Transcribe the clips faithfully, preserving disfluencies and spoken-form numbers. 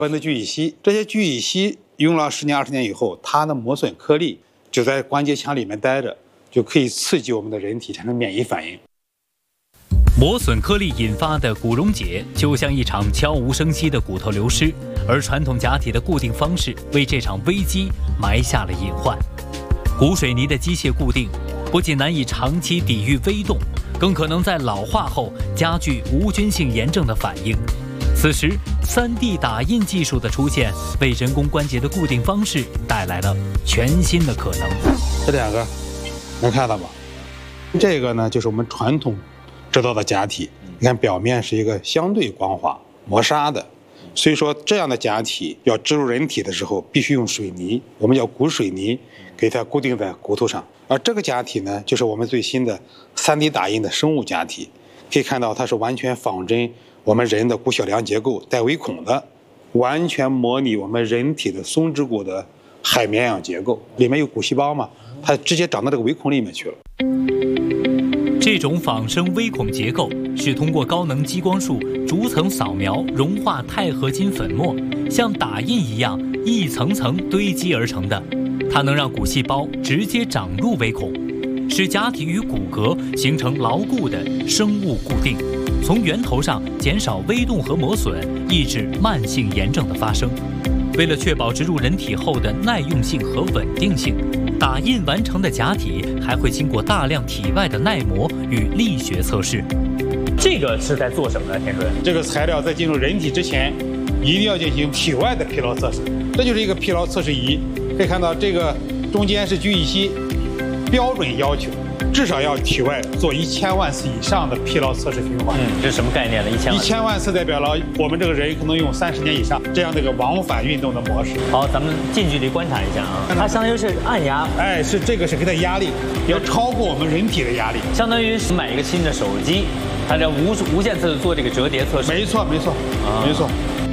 苯的聚乙烯，这些聚乙烯用了十年、二十年以后，它的磨损颗粒就在关节腔里面待着，就可以刺激我们的人体产生免疫反应。 磨损颗粒引发的骨溶解，就像一场悄无声息的骨头流失，而传统假体的固定方式为这场危机埋下了隐患。骨水泥的机械固定不仅难以长期抵御微动，更可能在老化后加剧无菌性炎症的反应。此时 三 D 打印技术的出现，为人工关节的固定方式带来了全新的可能。 这两个能看到吗？这个呢，就是我们传统制造的假体，你看表面是一个相对光滑磨砂的，所以说这样的假体要植入人体的时候，必须用水泥，我们叫骨水泥，给它固定在骨头上。而这个假体呢，就是我们最新的 三 D 打印的生物假体，可以看到它是完全仿真我们人的骨小梁结构，带微孔的，完全模拟我们人体的松脂骨的海绵样结构，里面有骨细胞嘛，它直接长到这个微孔里面去了。 这种仿生微孔结构是通过高能激光束逐层扫描融化钛合金粉末，像打印一样一层层堆积而成的。它能让骨细胞直接长入微孔，使假体与骨骼形成牢固的生物固定，从源头上减少微动和磨损，抑制慢性炎症的发生。为了确保植入人体后的耐用性和稳定性，打印完成的假体还会经过大量体外的耐磨与力学测试。 这个是在做什么呢？田主任， 这个材料在进入人体之前，一定要进行体外的疲劳测试。这就是一个疲劳测试仪，可以看到这个中间是聚乙烯，标准要求至少要体外做一千万次以上的疲劳测试循环。 嗯，这是什么概念呢？一千万。 一千万次代表了我们这个人可能用三十年以上这样的一个往返运动的模式。 好，咱们近距离观察一下啊，它相当于是按压， 哎，是这个是给它压力，要超过我们人体的压力， 相当于是买一个新的手机，它这无无限次做这个折叠测试。 没错，没错， 啊、 没错。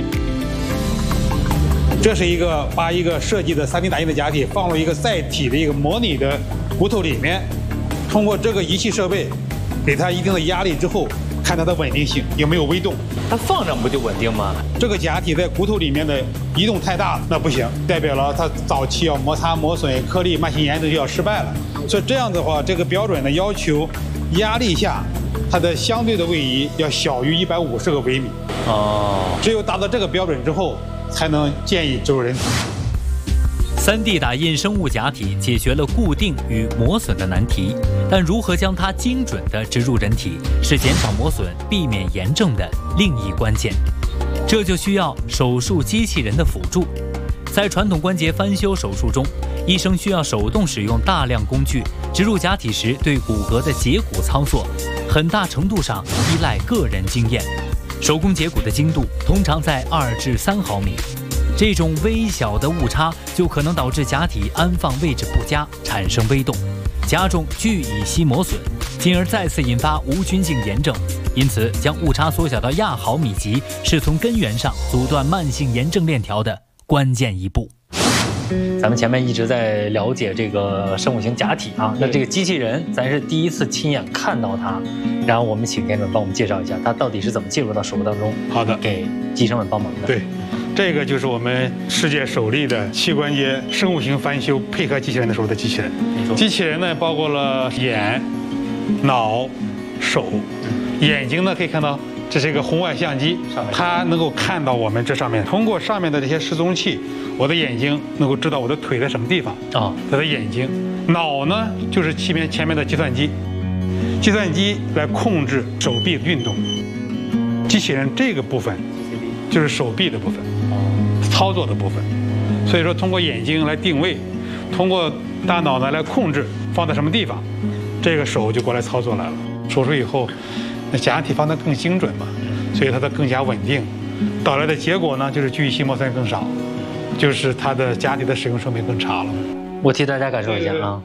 这是一个把一个设计的 三 D 打印的假体放入一个载体的一个模拟的骨头里面，通过这个仪器设备，给它一定的压力之后，看它的稳定性有没有微动。 它放上不就稳定吗？ 这个假体在骨头里面的移动太大了，那不行，代表了它早期要摩擦磨损、颗粒慢性炎症就要失败了。所以这样的话，这个标准的要求，压力下它的相对的位移要小于一百五十个微米。 哦， 只有达到这个标准之后，才能建议植入人体。 三 D 打印生物假体解决了固定与磨损的难题，但如何将它精准地植入人体，是减少磨损、避免炎症的另一关键。这就需要手术机器人的辅助。在传统关节翻修手术中，医生需要手动使用大量工具，植入假体时对骨骼的截骨操作，很大程度上依赖个人经验。手工截骨的精度通常在二至三毫米，这种微小的误差就可能导致假体安放位置不佳，产生微动，加重聚乙烯磨损，进而再次引发无菌性炎症。因此，将误差缩小到亚毫米级，是从根源上阻断慢性炎症链条的关键一步。 咱们前面一直在了解这个生物型假体啊，那这个机器人咱是第一次亲眼看到它，然后我们请田主任帮我们介绍一下它到底是怎么进入到手术当中， 好的， 给医生们帮忙的。 对，这个就是我们世界首例的膝关节生物型翻修配合机器人的时候的机器人。机器人呢，包括了眼、脑、手，眼睛呢可以看到。这是一个红外相机，它能够看到我们这上面，通过上面的这些示踪器，我的眼睛能够知道我的腿在什么地方啊，它的眼睛。脑呢，就是前面前面的计算机，计算机来控制手臂的运动。机器人这个部分就是手臂的部分，操作的部分。所以说，通过眼睛来定位，通过大脑呢来控制放在什么地方，这个手就过来操作来了。手术以后。那假体放得更精准嘛，所以它的更加稳定，导来的结果呢，就是聚乙烯磨损更少，就是它的假体的使用寿命更长了。 我替大家感受一下啊。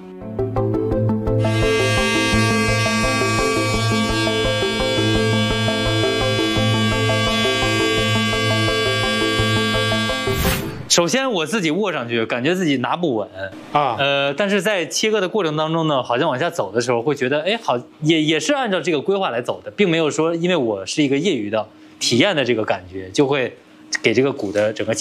首先我自己握上去，感觉自己拿不稳啊，呃，但是在切割的过程当中呢，好像往下走的时候，会觉得，哎，好，也也是按照这个规划来走的，并没有说因为我是一个业余的体验的这个感觉，就会给这个骨的整个